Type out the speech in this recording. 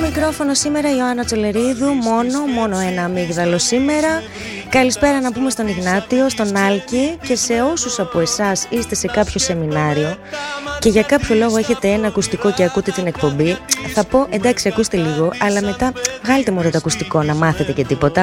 μικρόφωνο σήμερα Ιωάννα Τσολερίδου, μόνο ένα αμύγδαλο σήμερα. Καλησπέρα να πούμε στον Ιγνάτιο, στον Άλκη και σε όσους από εσάς είστε σε κάποιο σεμινάριο και για κάποιο λόγο έχετε ένα ακουστικό και ακούτε την εκπομπή. Θα πω εντάξει, ακούστε λίγο, αλλά μετά βγάλτε μωρέ το ακουστικό να μάθετε και τίποτα.